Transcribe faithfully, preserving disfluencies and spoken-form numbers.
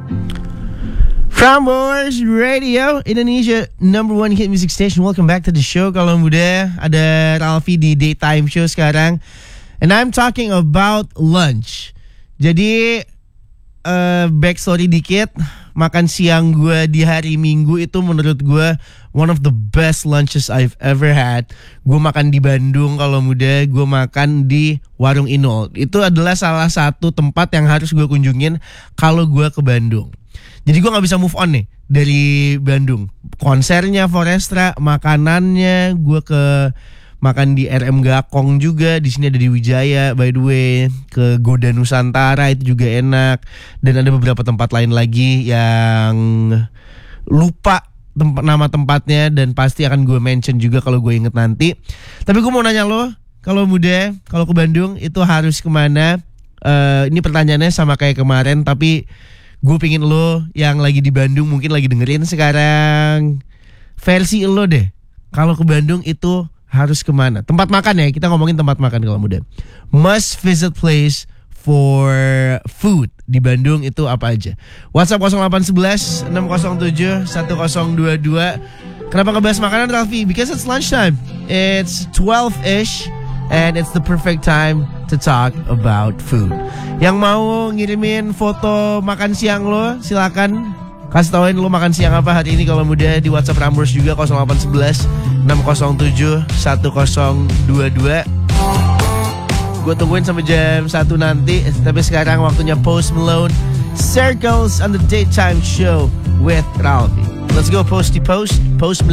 Prambors Radio, Indonesia number one hit music station. Welcome back to the show. Kalau muda, ada Ralfi di daytime show sekarang. And I'm talking about lunch. Jadi uh, backstory dikit. Makan siang gue di hari Minggu itu menurut gue one of the best lunches I've ever had. Gue makan di Bandung kalau muda. Gue makan di Warung Inul. Itu adalah salah satu tempat yang harus gue kunjungin kalau gue ke Bandung. Jadi gue gak bisa move on nih dari Bandung. Konsernya Forestra, makanannya, gue ke makan di R M Gakong juga. Di sini ada di Wijaya, by the way. Ke Goda Nusantara itu juga enak. Dan ada beberapa tempat lain lagi yang lupa tempat, nama tempatnya. Dan pasti akan gue mention juga kalau gue inget nanti. Tapi gue mau nanya lo, kalau muda, kalau ke Bandung itu harus kemana? Uh, ini pertanyaannya sama kayak kemarin, tapi gue pingin lo yang lagi di Bandung mungkin lagi dengerin sekarang, versi lo deh. Kalau ke Bandung itu harus kemana? Tempat makan ya, kita ngomongin tempat makan kalau muda. Must visit place for food di Bandung itu apa aja? WhatsApp nol delapan satu satu enam nol tujuh satu nol dua dua. Kenapa ngebahas makanan, Ralfi? Because it's lunchtime. It's twelve-ish and it's the perfect time to talk about food. Yang mau ngirimin foto makan siang lo, silakan kasih tauin lo makan siang apa hari ini kalau muda di WhatsApp Prambors juga nol delapan satu satu enam nol tujuh satu nol dua dua. Gue tungguin sampai jam satu nanti. Tapi sekarang waktunya Post Malone, Circles on the Daytime Show with Ralfi. Let's go Posty Post, Post